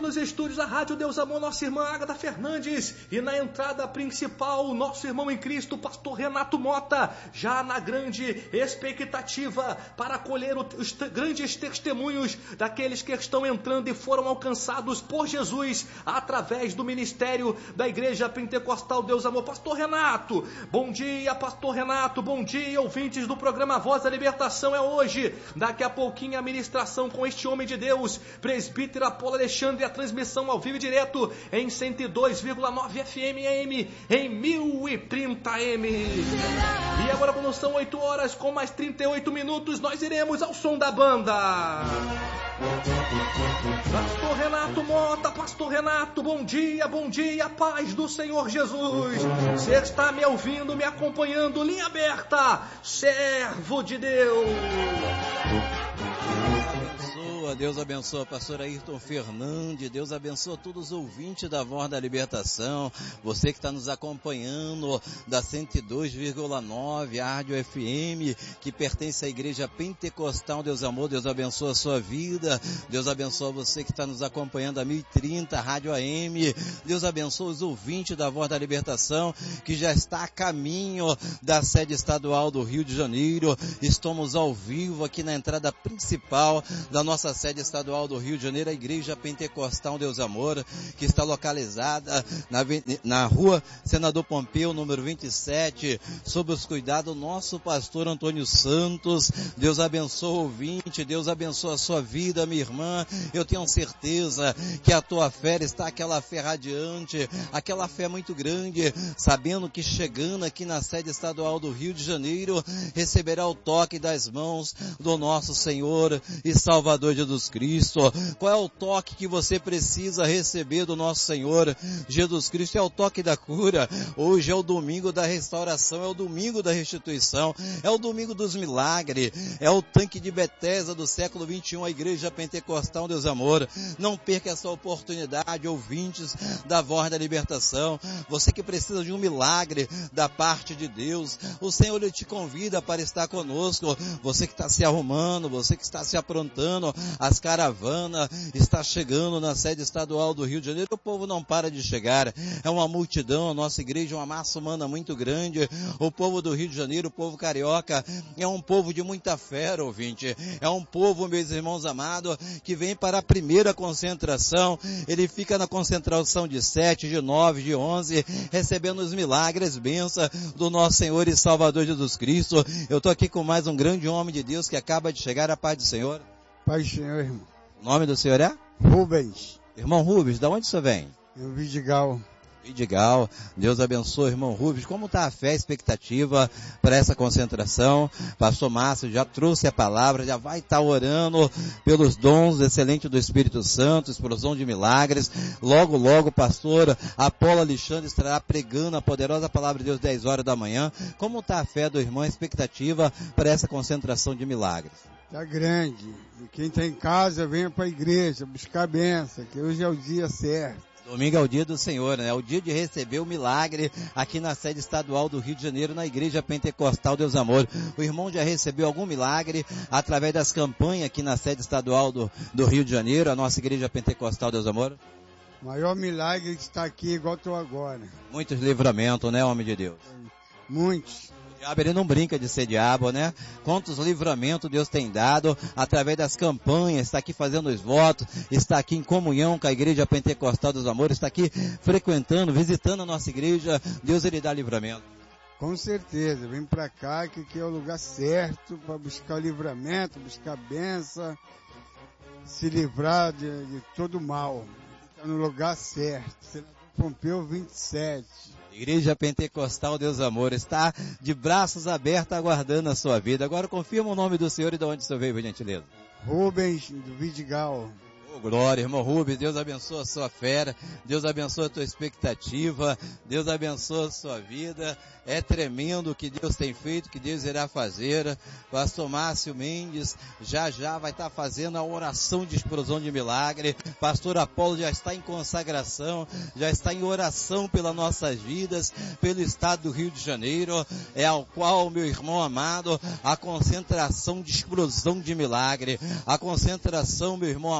nos estúdios da Rádio Deus Amor, nossa irmã Ágata Fernandes, e na entrada principal, nosso irmão em Cristo, pastor Renato Mota, já na grande expectativa para acolher os grandes testemunhos daqueles que estão entrando e foram alcançados por Jesus através do ministério da Igreja Pentecostal Deus Amor. Pastor Renato, bom dia, pastor Renato, bom dia, ouvintes do programa Voz da Libertação. É hoje, daqui a pouquinho a ministração com este homem de Deus, presbítero Apolo Alexandre, a transmissão ao vivo e direto em 102,9 FM AM, em 1030 M. E agora, quando são 8 horas com mais 38 minutos, nós iremos ao som da banda. Pastor Renato Mota, pastor Renato, bom dia, paz do Senhor Jesus. Você está me ouvindo, me acompanhando, linha aberta, servo de Deus. Deus abençoa a pastora Ayrton Fernandes, Deus abençoa todos os ouvintes da Voz da Libertação, você que está nos acompanhando da 102,9 Rádio FM, que pertence à Igreja Pentecostal Deus Amor, Deus abençoa a sua vida, Deus abençoa você que está nos acompanhando da 1030 Rádio AM, Deus abençoa os ouvintes da Voz da Libertação, que já está a caminho da sede estadual do Rio de Janeiro. Estamos ao vivo aqui na entrada principal da nossa sede estadual do Rio de Janeiro, a Igreja Pentecostal Deus Amor, que está localizada na rua Senador Pompeu, número 27, sob os cuidados do nosso pastor Antônio Santos. Deus abençoe o ouvinte, Deus abençoe a sua vida, minha irmã. Eu tenho certeza que a tua fé está aquela fé radiante, aquela fé muito grande, sabendo que chegando aqui na sede estadual do Rio de Janeiro, receberá o toque das mãos do nosso Senhor e Salvador Jesus Cristo. Qual é o toque que você precisa receber do nosso Senhor Jesus Cristo? É o toque da cura. Hoje é o domingo da restauração, é o domingo da restituição, é o domingo dos milagres, é o tanque de Betesda do século 21, a Igreja Pentecostal Deus Amor. Não perca essa oportunidade, ouvintes da Voz da Libertação. Você que precisa de um milagre da parte de Deus, o Senhor ele te convida para estar conosco. Você que está se arrumando, você que está se aprontando, as caravanas está chegando na sede estadual do Rio de Janeiro. O povo não para de chegar, é uma multidão. A nossa igreja é uma massa humana muito grande. O povo do Rio de Janeiro, o povo carioca, é um povo de muita fé, ouvinte. É um povo, meus irmãos amados, que vem para a primeira concentração. Ele fica na concentração de 7, de 9, de 11, recebendo os milagres, bênçãos do nosso Senhor e Salvador Jesus Cristo. Eu estou aqui com mais um grande homem de Deus que acaba de chegar. A paz do Senhor. Pai do Senhor, irmão. O nome do senhor é? Rubens. Irmão Rubens, de onde você vem? Eu Vidigal. Vidigal. Deus abençoe, irmão Rubens. Como está a fé, a expectativa para essa concentração? Pastor Márcio já trouxe a palavra, já vai estar orando pelos dons excelentes do Espírito Santo, explosão de milagres. Logo, logo, pastor Apolo Alexandre estará pregando a poderosa palavra de Deus 10 horas da manhã. Como está a fé do irmão, a expectativa para essa concentração de milagres? Está grande. E quem está em casa, venha para a igreja buscar a bênção, que hoje é o dia certo. Domingo é o dia do Senhor, né? É o dia de receber o milagre aqui na sede estadual do Rio de Janeiro, na Igreja Pentecostal Deus Amor. O irmão já recebeu algum milagre através das campanhas aqui na sede estadual do Rio de Janeiro, a nossa Igreja Pentecostal Deus Amor? O maior milagre que está aqui, igual estou agora. Muitos livramentos, né, homem de Deus? Muitos. O diabo, ele não brinca de ser diabo, né? Quantos livramentos Deus tem dado através das campanhas, está aqui fazendo os votos, está aqui em comunhão com a Igreja Pentecostal dos Amores, está aqui frequentando, visitando a nossa igreja. Deus, ele dá livramento. Com certeza, vem para cá, que aqui é o lugar certo para buscar o livramento, buscar a bênção, se livrar de todo mal. Está no lugar certo. Senador Pompeu 27. Igreja Pentecostal Deus Amor está de braços abertos aguardando a sua vida. Agora confirma o nome do Senhor e de onde o Senhor veio, por gentileza. Rubens do Vidigal. Oh, glória, irmão Rubens, Deus abençoe a sua fé, Deus abençoe a tua expectativa, Deus abençoe a sua vida. É tremendo o que Deus tem feito, o que Deus irá fazer. Pastor Márcio Mendes já vai estar fazendo a oração de explosão de milagre. Pastor Apolo já está em consagração, já está em oração pelas nossas vidas, pelo estado do Rio de Janeiro, é ao qual, meu irmão amado, a concentração de explosão de milagre, a concentração, meu irmão amado,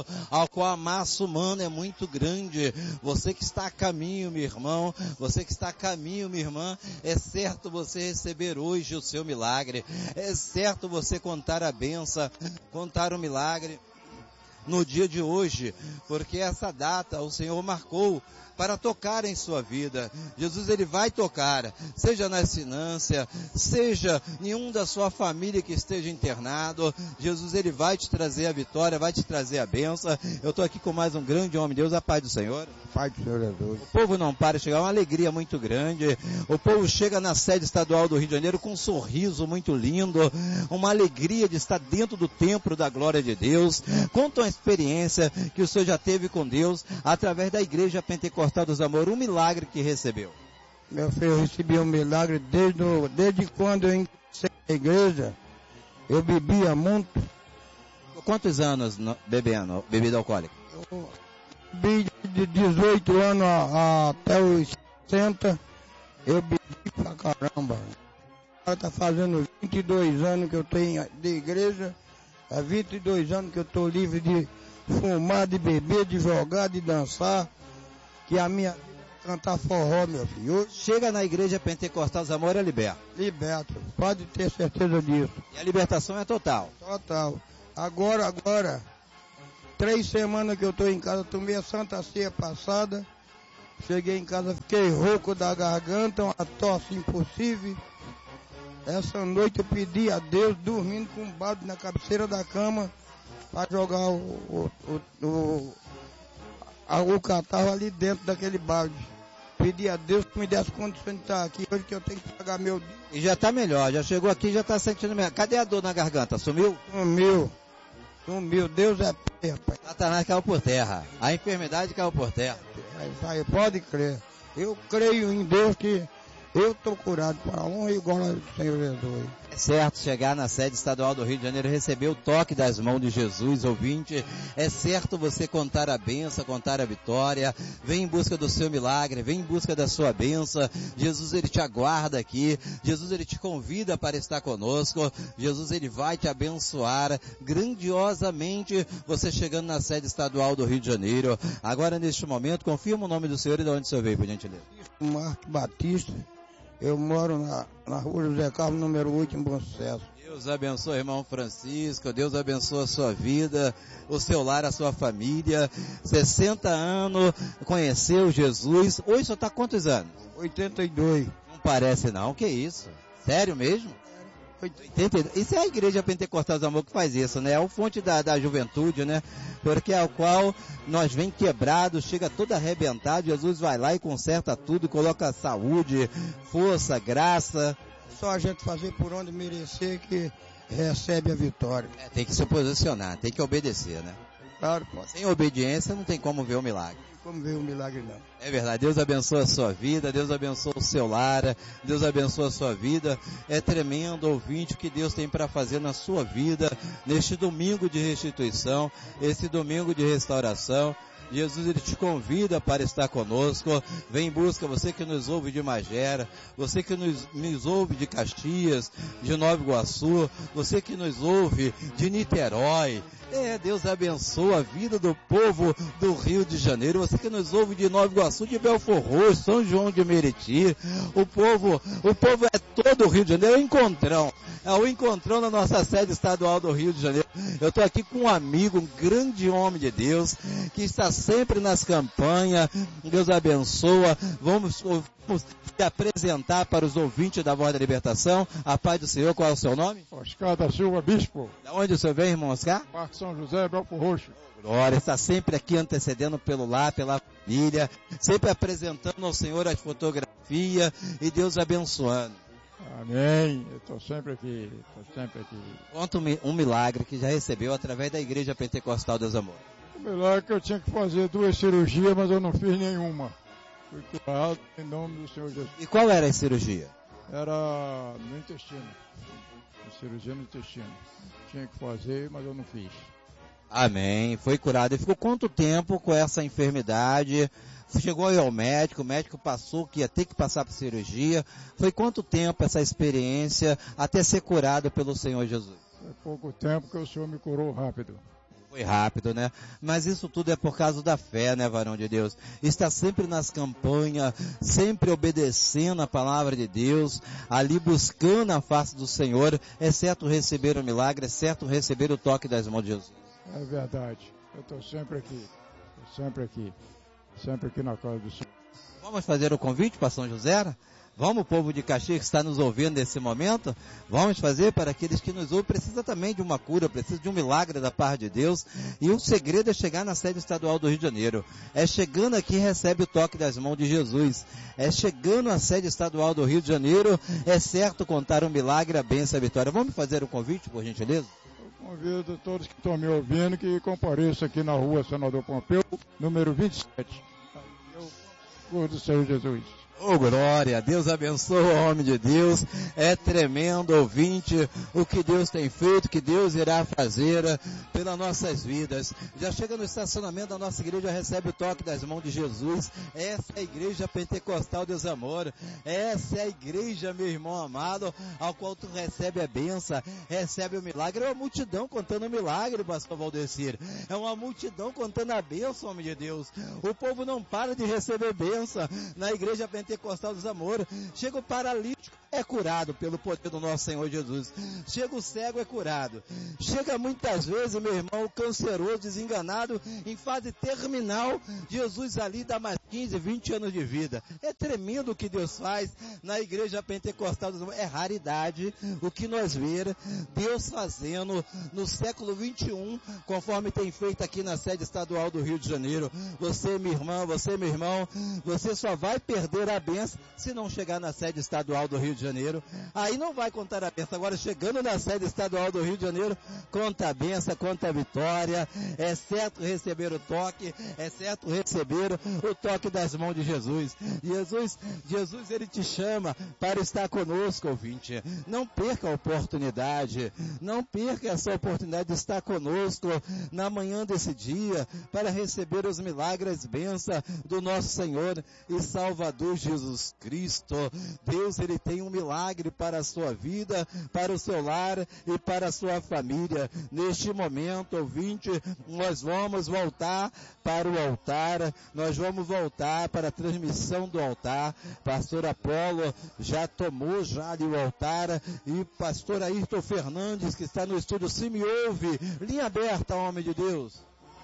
ao qual a massa humana é muito grande. Você que está a caminho, meu irmão, você que está a caminho, minha irmã, é certo você receber hoje o seu milagre. É certo você contar a bênção, contar o milagre no dia de hoje, porque essa data o Senhor marcou para tocar em sua vida. Jesus, ele vai tocar, seja na finança, seja em um da sua família que esteja internado. Jesus, ele vai te trazer a vitória, vai te trazer a bênção. Eu estou aqui com mais um grande homem de Deus, a paz do Senhor. Pai do Senhor Jesus. O povo não para de chegar, uma alegria muito grande. O povo chega na sede estadual do Rio de Janeiro com um sorriso muito lindo, uma alegria de estar dentro do templo da glória de Deus. Conta uma experiência que o Senhor já teve com Deus através da Igreja Pentecostal dos Amor, um milagre que recebeu. Meu filho, eu recebi um milagre desde quando eu ingressei na igreja. Eu bebia muito. Quantos anos bebendo bebida alcoólica? Eu bebi de 18 anos até os 60. Eu bebi pra caramba. Agora tá fazendo 22 anos que eu tenho de igreja. Há 22 anos que eu estou livre de fumar, de beber, de jogar, de dançar. Que a minha cantar forró, meu filho. Chega na Igreja Pentecostal dos Amor, é liberto. Liberto, pode ter certeza disso. E a libertação é total. Total. Agora, 3 semanas que eu estou em casa, tomei a Santa Ceia passada. Cheguei em casa, fiquei rouco da garganta, uma tosse impossível. Essa noite eu pedi a Deus, dormindo com um balde na cabeceira da cama, para jogar o catarro ali dentro daquele balde. Pedi a Deus que me desse condições de estar aqui hoje, que eu tenho que pagar meu dia. E já está melhor, já chegou aqui, já está sentindo melhor. Cadê a dor na garganta? Sumiu? Sumiu. Deus é pai, rapaz. Satanás caiu por terra. A enfermidade caiu por terra. Aí, pode crer. Eu creio em Deus que eu estou curado para a honra e glória do Senhor Jesus. É certo chegar na sede estadual do Rio de Janeiro e receber o toque das mãos de Jesus, ouvinte. É certo você contar a bênção, contar a vitória. Vem em busca do seu milagre, vem em busca da sua bênção. Jesus, ele te aguarda aqui. Jesus, ele te convida para estar conosco. Jesus, ele vai te abençoar grandiosamente, você chegando na sede estadual do Rio de Janeiro. Agora, neste momento, confirma o nome do Senhor e de onde o Senhor veio, por gentileza. Marco Batista. Eu moro na rua José Carlos, número 8, em Bom Sucesso. Deus abençoe, irmão Francisco. Deus abençoe a sua vida, o seu lar, a sua família. 60 anos, conheceu Jesus. Hoje só está quantos anos? 82. Não parece não, que isso? Sério mesmo? 82. Isso é a Igreja Pentecostal do Amor que faz isso, né? É o fonte da juventude, né? Porque ao qual nós vem quebrado, chega todo arrebentado, Jesus vai lá e conserta tudo, coloca saúde, força, graça. Só a gente fazer por onde merecer que recebe a vitória. Tem que se posicionar, tem que obedecer, né? Claro, pô. Sem obediência não tem como ver o milagre. Não tem como ver o milagre, não. É verdade, Deus abençoa a sua vida, Deus abençoa o seu lar, Deus abençoa a sua vida. É tremendo, ouvinte, o que Deus tem para fazer na sua vida, neste domingo de restituição, esse domingo de restauração. Jesus, ele te convida para estar conosco. Vem em busca, você que nos ouve de Magera, você que nos ouve de Caxias, de Nova Iguaçu, você que nos ouve de Niterói. Deus abençoa a vida do povo do Rio de Janeiro. Você que nos ouve de Nova Iguaçu, de Belfor Roxo, São João de Meriti. O povo é todo o Rio de Janeiro, é o encontrão na nossa sede estadual do Rio de Janeiro. Eu estou aqui com um amigo, um grande homem de Deus, que está sempre nas campanhas. Deus abençoa. Vamos te apresentar para os ouvintes da Voz da Libertação. A paz do Senhor, qual é o seu nome? Oscar da Silva Bispo. Da onde o senhor vem, irmão Oscar? Parque São José, Belfor Roxo. Glória, está sempre aqui antecedendo pelo lar, pela família, sempre apresentando ao Senhor as fotografias e Deus abençoando. Amém. Eu estou sempre aqui. Conta um milagre que já recebeu através da Igreja Pentecostal dos Amores. O milagre que eu tinha que fazer 2 cirurgias, mas eu não fiz nenhuma. Fui curado em nome do Senhor Jesus. E qual era a cirurgia? Era no intestino. Cirurgia no intestino. Tinha que fazer, mas eu não fiz. Amém. Foi curado. E ficou quanto tempo com essa enfermidade? Chegou aí ao médico, o médico passou que ia ter que passar por cirurgia. Foi quanto tempo essa experiência até ser curado pelo Senhor Jesus? Foi pouco tempo que o Senhor me curou rápido. Foi rápido, né? Mas isso tudo é por causa da fé, né, varão de Deus? Está sempre nas campanhas, sempre obedecendo a palavra de Deus, ali buscando a face do Senhor. É certo receber o milagre, é certo receber o toque das mãos de Jesus. É verdade. Eu estou sempre aqui. Sempre aqui na casa do Senhor. Vamos fazer o convite para São José? Vamos, povo de Caxias que está nos ouvindo nesse momento, vamos fazer para aqueles que nos ouvem, precisa também de uma cura, precisa de um milagre da parte de Deus, e o segredo é chegar na sede estadual do Rio de Janeiro, é chegando aqui recebe o toque das mãos de Jesus, é chegando à sede estadual do Rio de Janeiro, é certo contar um milagre, a bênção e a vitória. Vamos fazer o convite, por gentileza? Eu convido todos que estão me ouvindo que compareçam aqui na rua Senador Pompeu, número 27, eu do Senhor Jesus. Oh, glória, Deus abençoe o homem de Deus, é tremendo, ouvinte, o que Deus tem feito, o que Deus irá fazer pelas nossas vidas. Já chega no estacionamento da nossa igreja, recebe o toque das mãos de Jesus. Essa é a igreja pentecostal, Deus amor, essa é a igreja, meu irmão amado, ao qual tu recebe a bênção, recebe o milagre. É uma multidão contando o milagre, pastor Valdecir, é uma multidão contando a bênção, homem de Deus. O povo não para de receber bênção na igreja pentecostal dos amores. Chega o paralítico, é curado pelo poder do nosso Senhor Jesus. Chega o cego, é curado. Chega muitas vezes, meu irmão, o canceroso, desenganado, em fase terminal, Jesus ali dá mais 15, 20 anos de vida. É tremendo o que Deus faz na igreja pentecostal dos amores. É raridade o que nós vemos Deus fazendo no século 21, conforme tem feito aqui na sede estadual do Rio de Janeiro. Você, minha irmã, você, meu irmão, você só vai perder a bênção se não chegar na sede estadual do Rio de Janeiro. Aí não vai contar a bênção. Agora, chegando na sede estadual do Rio de Janeiro, conta a bênção, conta a vitória. É certo receber o toque, é certo receber o toque das mãos de Jesus. Jesus, ele te chama para estar conosco, ouvinte. Não perca a oportunidade, não perca essa oportunidade de estar conosco na manhã desse dia, para receber os milagres, bênção do nosso Senhor e Salvador Jesus Cristo. Deus, ele tem um milagre para a sua vida, para o seu lar e para a sua família. Neste momento, ouvinte, nós vamos voltar para o altar, nós vamos voltar para a transmissão do altar. Pastor Apolo já tomou ali o altar, e pastor Ayrton Fernandes, que está no estúdio, se me ouve, linha aberta, homem de Deus.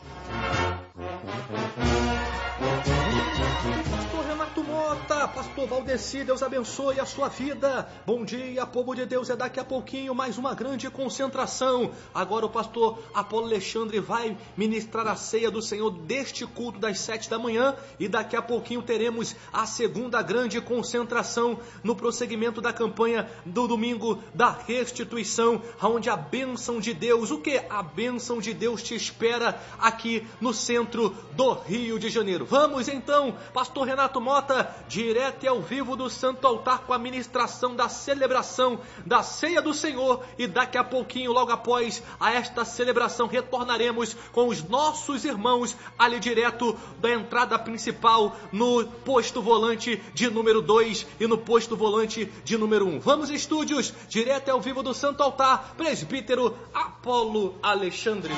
Pastor Renato Mota, pastor Valdecir, Deus abençoe a sua vida. Bom dia, povo de Deus, é daqui a pouquinho mais uma grande concentração. Agora o pastor Apolo Alexandre vai ministrar a ceia do Senhor deste culto das 7 da manhã, e daqui a pouquinho teremos a segunda grande concentração no prosseguimento da campanha do domingo da restituição, onde a bênção de Deus, o que? A bênção de Deus te espera aqui no centro do Rio de Janeiro. Vamos então, pastor Renato Mota, direto e ao vivo do Santo Altar, com a ministração da celebração da ceia do Senhor, e daqui a pouquinho, logo após a esta celebração, retornaremos com os nossos irmãos ali direto da entrada principal, no posto volante de número 2 e no posto volante de número 1. Vamos, estúdios, direto e ao vivo do Santo Altar, presbítero Apolo Alexandre.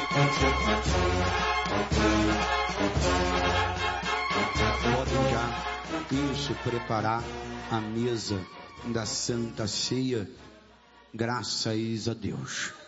Podem já preparar a mesa da Santa Ceia, graças a Deus.